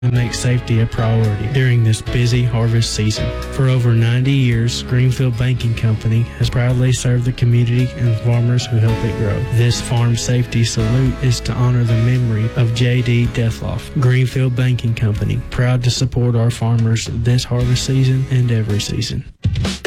and make safety a priority during this busy harvest season. For over 90 years, Greenfield Banking Company has proudly served the community and farmers who help it grow. This farm safety salute is to honor the memory of J.D. Deathloff. Greenfield Banking Company, proud to support our farmers this harvest season and every season.